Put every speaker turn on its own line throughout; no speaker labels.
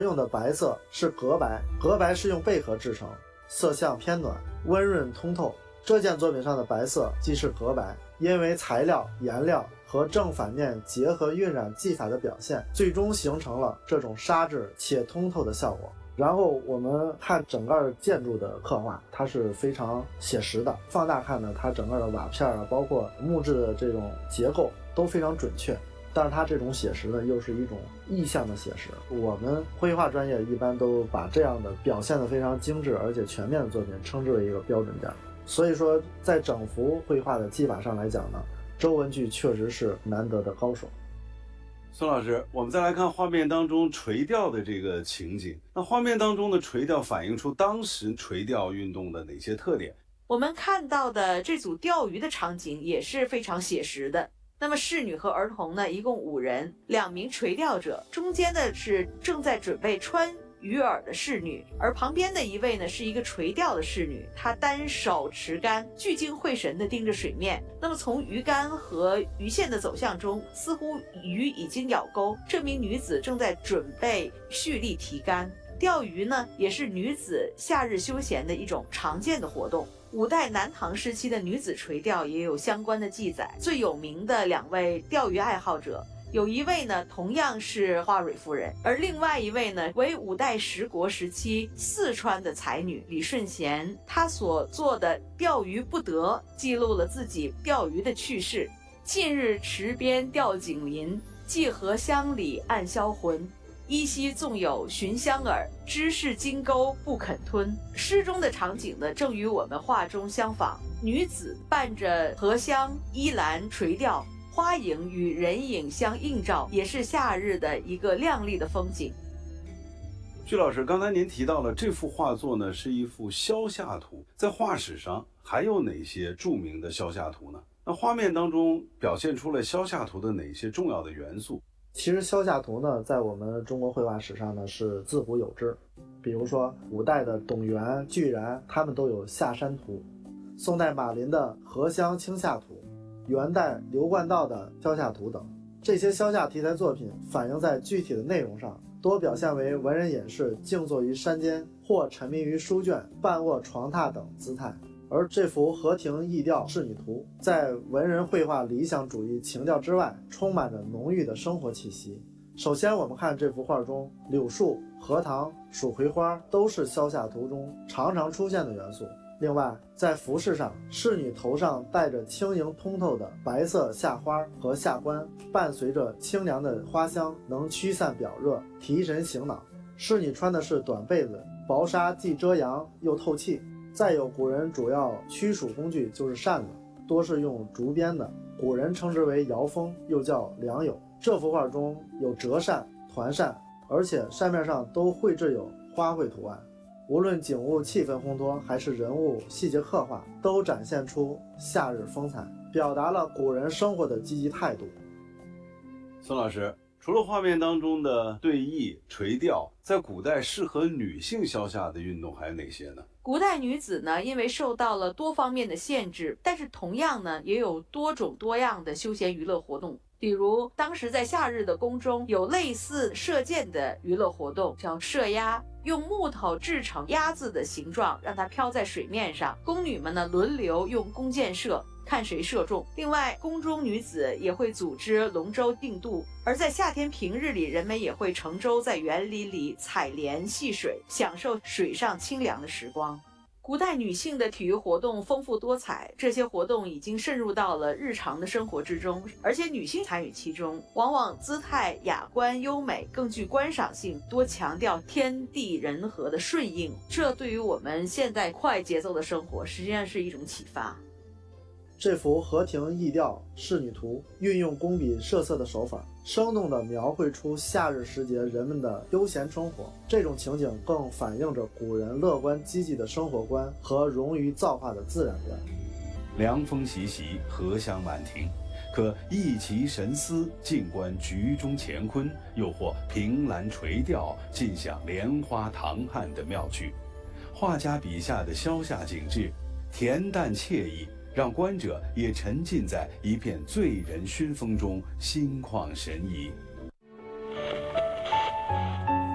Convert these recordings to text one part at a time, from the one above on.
用的白色是革白，革白是用贝壳制成，色相偏暖，温润通透。这件作品上的白色即是革白，因为材料、颜料和正反面结合晕染技法的表现，最终形成了这种纱质且通透的效果。然后我们看整个建筑的刻画，它是非常写实的。放大看呢，它整个的瓦片啊，包括木质的这种结构都非常准确。但是它这种写实呢，又是一种意象的写实。我们绘画专业一般都把这样的表现得非常精致而且全面的作品称之为一个标准件。所以说，在整幅绘画的技法上来讲呢，周文炬确实是难得的高手。
孙老师，我们再来看画面当中垂钓的这个情景。那画面当中的垂钓反映出当时垂钓运动的哪些特点？
我们看到的这组钓鱼的场景也是非常写实的。那么侍女和儿童呢，一共5人，2名垂钓者，中间的是正在准备穿鱼饵的侍女，而旁边的一位呢是一个垂钓的侍女，她单手持竿，聚精会神地盯着水面。那么从鱼竿和鱼线的走向中，似乎鱼已经咬钩，这名女子正在准备蓄力提竿。钓鱼呢，也是女子夏日休闲的一种常见的活动。5代南唐时期的女子垂钓也有相关的记载，最有名的2位钓鱼爱好者，有一位呢同样是花蕊夫人，而另外一位呢为5代十国时期四川的才女李顺贤。她所做的《钓鱼不得》记录了自己钓鱼的趣事。近日池边钓景林，寄河乡里暗销魂。依稀纵有寻香饵，知是金钩不肯吞。诗中的场景呢，正与我们画中相仿。女子伴着荷香依兰垂钓，花影与人影相映照，也是夏日的一个亮丽的风景。
据老师，刚才您提到了这幅画作呢是一幅消夏图，在画史上还有哪些著名的消夏图呢？那画面当中表现出了消夏图的哪些重要的元素？
其实消夏图呢，在我们中国绘画史上呢是自古有之。比如说5代的董源、巨然，他们都有夏山图；宋代马林的荷香清夏图，元代刘冠道的消夏图等。这些消夏题材作品反映在具体的内容上，多表现为文人隐士静坐于山间，或沉迷于书卷、半卧床榻等姿态。而这幅河亭逸钓仕女图，在文人绘画理想主义情调之外，充满着浓郁的生活气息。首先我们看这幅画中，柳树、荷塘、蜀葵花都是消夏图中常常出现的元素。另外，在服饰上，仕女头上戴着轻盈通透的白色夏花和夏冠，伴随着清凉的花香，能驱散表热，提神醒脑。仕女穿的是短被子，薄纱既遮阳又透气。再有，古人主要驱暑工具就是扇子，多是用竹编的，古人称之为摇风，又叫良友。这幅画中有折扇、团扇，而且扇面上都绘制有花卉图案。无论景物气氛烘托，还是人物细节刻画，都展现出夏日风采，表达了古人生活的积极态度。
孙老师，除了画面当中的对弈、垂钓，在古代适合女性消夏的运动还有哪些呢？
古代女子呢，因为受到了多方面的限制，但是同样呢，也有多种多样的休闲娱乐活动。比如当时在夏日的宫中有类似射箭的娱乐活动，叫射鸭，用木头制成鸭子的形状，让它飘在水面上，宫女们呢轮流用弓箭射，看谁射中。另外，宫中女子也会组织龙舟竞渡，而在夏天平日里，人们也会乘舟在园林里采莲戏水，享受水上清凉的时光。古代女性的体育活动丰富多彩，这些活动已经渗入到了日常的生活之中，而且女性参与其中，往往姿态雅观优美，更具观赏性，多强调天地人和的顺应。这对于我们现在快节奏的生活，实际上是一种启发。
这幅河亭逸钓仕女图运用工笔设色的手法，生动地描绘出夏日时节人们的悠闲生活。这种情景更反映着古人乐观积极的生活观和融于造化的自然观。
凉风习习，荷香满庭，可逸其神思，静观局中乾坤，又或凭栏垂钓，尽享莲花唐汉的妙趣。画家笔下的消夏景致，恬淡惬意，让观者也沉浸在一片醉人熏风中，心旷神怡。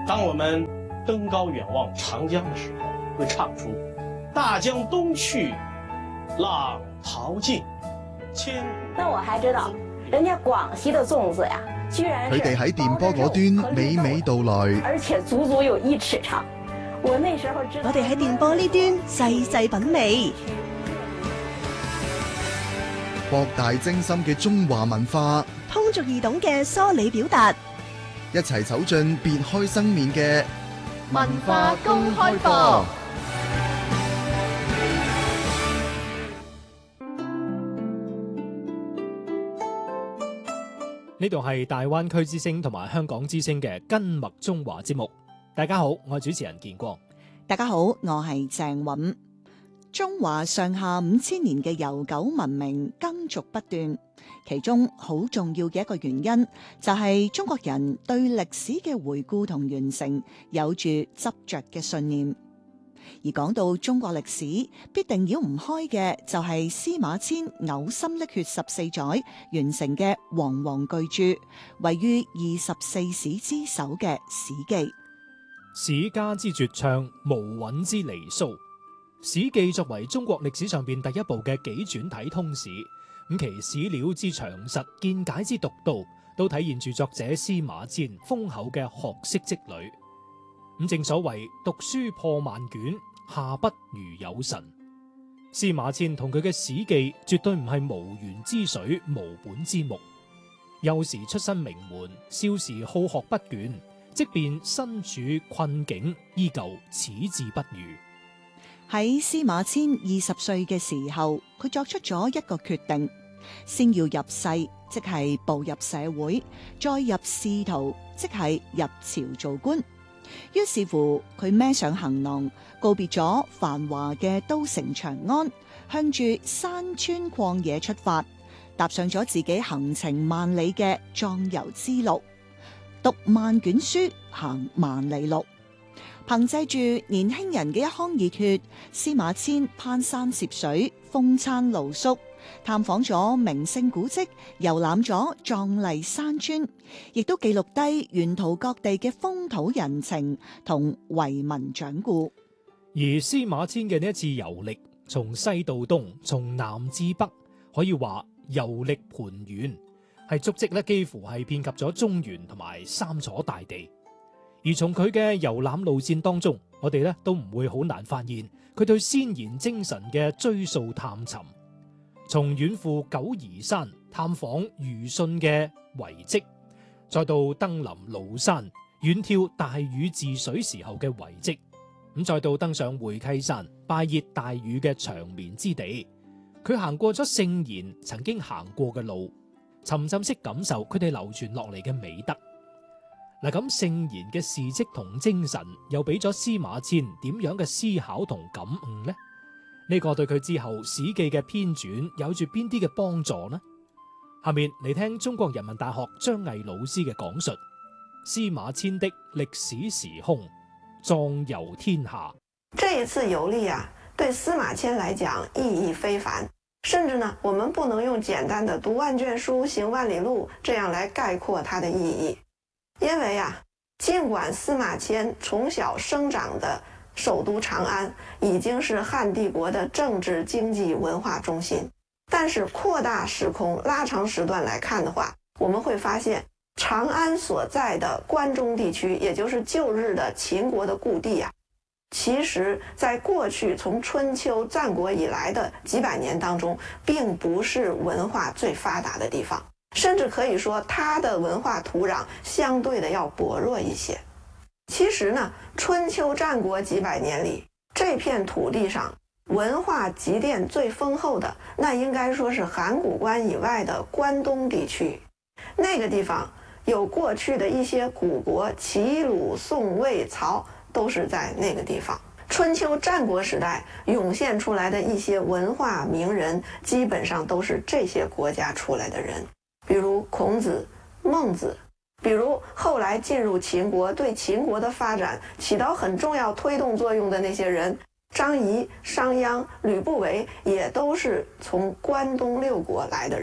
当我们登高远望长江的时候，会唱出大江东去，浪淘尽，千古。
那我还知道，人家廣西的粽子呀，居然
佢哋喺電波嗰端娓娓道來，
而且足足有1尺長。我那時候知道，
我哋喺電波呢端細細品味，
博大精深嘅中華文化，
通俗易懂嘅梳理表達，
一齊走進別開生面嘅
文化公開課。
呢度係大灣區之聲同埋香港之聲嘅根脈中華節目。大家好，我係主持人建光。
大家好，我係鄭韻。中華上下5000年嘅悠久文明耕俗不斷，其中好重要嘅一個原因就係中國人對歷史嘅回顧同完成有住執着嘅信念。而講到中國歷史，必定繞唔開嘅就係司馬遷嘔心瀝血14載完成嘅煌煌巨著，位於24史之首嘅《史記》。
史家之絕唱，無韻之離騷。《史記》作為中國歷史上邊第一部嘅紀傳體通史，咁其史料之詳實、見解之獨到，都體現住作者司馬遷豐厚嘅學識積累。咁正所謂讀書破萬卷，下筆如有神。司馬遷同佢嘅《史記》絕對唔係無源之水、無本之木。幼時出身名門，少時好學不倦，即便身處困境，依舊矢志不渝。
喺司馬遷20歲嘅時候，佢作出咗一個決定，先要入世，即係步入社會，再入仕途，即係入朝做官。於是乎，佢孭上行囊，告別咗繁華嘅都城長安，向住山川曠野出發，踏上咗自己行程萬里嘅壯遊之路，讀萬卷書，行萬里路。憑借住年輕人嘅一腔熱血，司馬遷攀山涉水，風餐露宿，探訪咗名勝古蹟，遊覽咗壯麗山川，亦都記錄低沿途各地嘅風土人情同遺民掌故。
而司馬遷嘅呢一次遊歷，從西到東，從南至北，可以話遊歷盤圓，係足跡咧幾乎係遍及咗中原同埋三楚大地。而從佢嘅遊覽路線當中，我哋咧都唔會好難發現佢對先賢精神嘅追溯探尋。從遠赴九疑山探訪虞舜嘅遺跡，再到登臨廬山遠眺大禹治水時候嘅遺跡，咁再到登上會稽山拜謁大禹嘅長眠之地，佢行過咗聖賢曾經行過嘅路，沉浸式感受佢哋流傳落嚟嘅美德。嗱，咁聖賢嘅事蹟同精神又俾咗司馬遷點樣嘅思考同感悟呢？呢個對佢之後《史記》嘅編纂有住邊啲嘅幫助呢？下面嚟聽中國人民大學張毅老師嘅講述：司馬遷的歷史時空，壯遊天下。
這一次遊歷啊，對司馬遷來講意義非凡，甚至呢，我們不能用簡單的讀萬卷書、行萬里路這樣來概括它的意義。因為啊，儘管司馬遷從小生長的首都長安已經是漢帝國的政治、經濟、文化中心，但是擴大時空、拉長時段來看的話，我們會發現長安所在的關中地區，也就是舊日的秦國的故地啊，其實在過去從春秋戰國以來的幾百年當中，並不是文化最發達的地方。甚至可以說，它的文化土壤相對的要薄弱一些。其實呢，春秋戰國幾百年裡，這片土地上文化積澱最豐厚的，那應該說是函谷關以外的關東地區。那個地方有過去的一些古國，齊魯宋魏曹都是在那個地方。春秋戰國時代湧現出來的一些文化名人，基本上都是這些國家出來的人。比如孔子、孟子，比如後來進入秦國，對秦國的發展起到很重要推動作用的那些人，張儀、商鞅、呂不韋，也都是從關東六國來的人。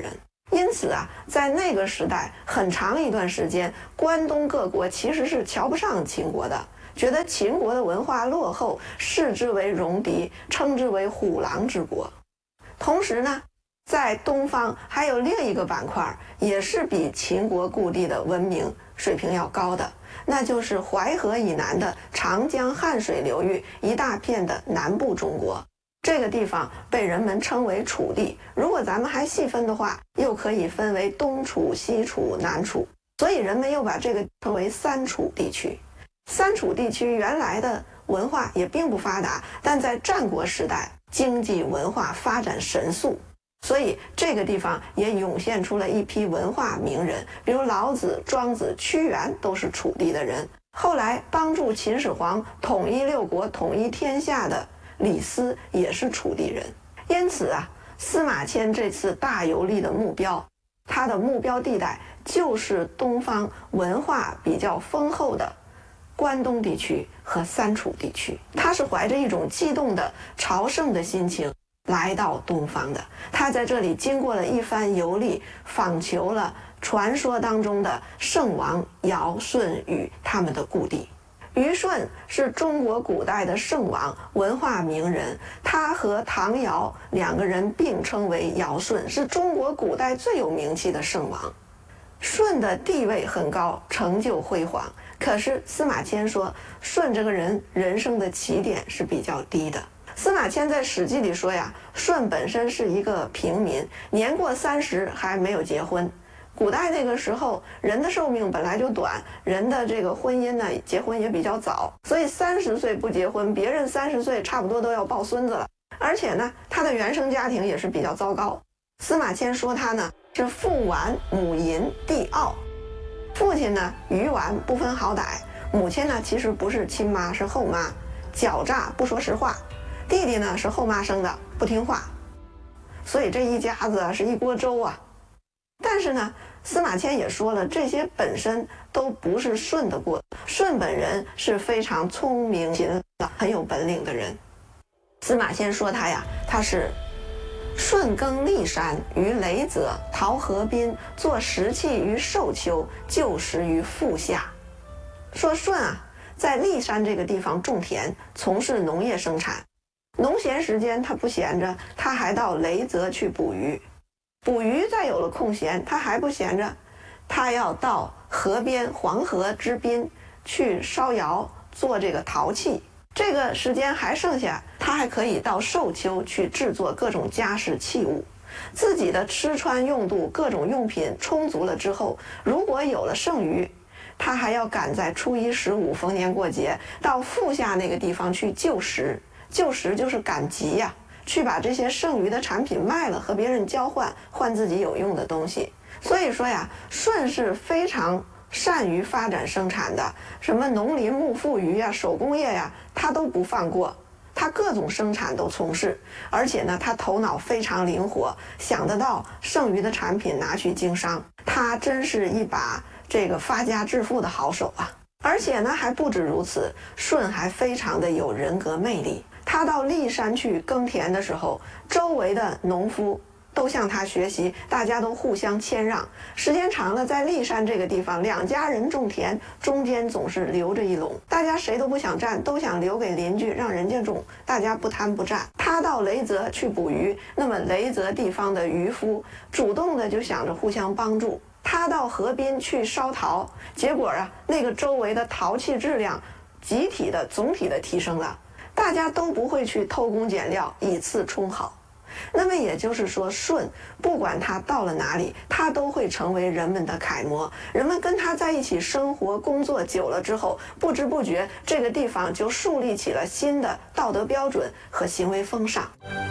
因此啊，在那个时代，很长一段时间，关东各国其实是瞧不上秦国的，觉得秦国的文化落后，视之为戎狄，称之为虎狼之国。同时呢，在东方还有另一个板块，也是比秦国故地的文明水平要高的，那就是淮河以南的长江汉水流域一大片的南部中国。这个地方被人们称为楚地，如果咱们还细分的话，又可以分为东楚、西楚、南楚，所以人们又把这个称为三楚地区。三楚地区原来的文化也并不发达，但在战国时代，经济文化发展神速，所以这个地方也涌现出了一批文化名人，比如老子、庄子、屈原都是楚地的人。后来帮助秦始皇统一六国、统一天下的李斯也是楚地人。因此啊，司马迁这次大游历的目标，他的目标地带就是东方文化比较丰厚的关东地区和三楚地区。他是怀着一种激动的朝圣的心情来到东方的。他在这里经过了一番游历，访求了传说当中的圣王尧舜禹他们的故地。虞舜是中国古代的圣王，文化名人，他和唐尧两个人并称为尧舜，是中国古代最有名气的圣王。舜的地位很高，成就辉煌，可是司马迁说舜这个人人生的起点是比较低的。司马迁在《史记》里说呀，舜本身是一个平民，年过30还没有结婚。古代那个时候，人的寿命本来就短，人的这个婚姻呢，结婚也比较早，所以30岁不结婚，别人30岁差不多都要抱孙子了。而且呢，他的原生家庭也是比较糟糕。司马迁说他呢是父绾母淫弟傲，父亲呢愚顽不分好歹，母亲呢其实不是亲妈，是后妈，狡诈不说实话，弟弟呢是后妈生的，不听话，所以这一家子是一锅粥啊。但是呢，司马迁也说了，这些本身都不是舜的过，舜本人是非常聪明勤劳、很有本领的人。司马迁说他呀，他是舜耕骊山于雷泽，陶河滨，作石器于寿丘，就食于腹下。说舜啊，在骊山这个地方种田，从事农业生产。农闲时间他不闲着，他还到雷泽去捕鱼。捕鱼再有了空闲，他还不闲着，他要到河边黄河之滨去烧窑做这个陶器。这个时间还剩下，他还可以到寿丘去制作各种家饰器物。自己的吃穿用度各种用品充足了之后，如果有了剩余，他还要赶在初一15逢年过节到腹下那个地方去救食。救食就是赶集呀，去把这些剩余的产品卖了，和别人交换，换自己有用的东西。所以说呀，舜是非常善于发展生产的，什么农林牧副渔呀、手工业呀，他都不放过，他各种生产都从事。而且呢，他头脑非常灵活，想得到剩余的产品拿去经商，他真是一把这个发家致富的好手啊。而且呢，还不止如此，舜还非常的有人格魅力。他到骊山去耕田的时候，周围的农夫都向他学习，大家都互相谦让。时间长了，在骊山这个地方，两家人种田，中间总是留着一垄，大家谁都不想占，都想留给邻居，让人家种，大家不贪不占。他到雷泽去捕鱼，那么雷泽地方的渔夫主动的就想着互相帮助。他到河滨去烧陶，结果啊，那个周围的陶器质量集体的总体的提升了，大家都不会去偷工减料以次充好。那么也就是说，舜不管他到了哪里，他都会成为人们的楷模。人们跟他在一起生活工作久了之後，不知不覺這個地方就樹立起了新的道德標準和行為風尚。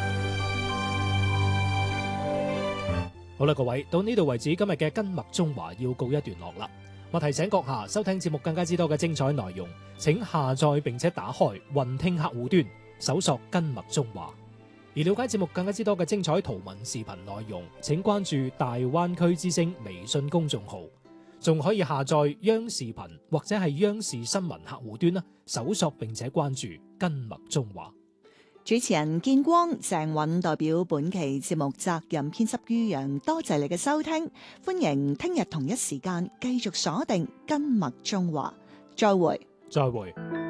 好啦，各位，到呢度為止，今日嘅根脈中華要告一段落啦。我提醒閣下收聽節目更加之多嘅精彩內容，請下載並且打開雲聽客戶端，搜索根脈中華。而了解節目更加之多嘅精彩圖文視頻內容，請關注大灣區之聲微信公眾號，仲可以下載央視頻或者係央視新聞客戶端啦，搜索並且關注根脈中華。
主持人建光、鄭韻代表本期節目責任編輯于洋，多謝你嘅收聽，歡迎聽日同一時間繼續鎖定跟麥中華，再會。
再會。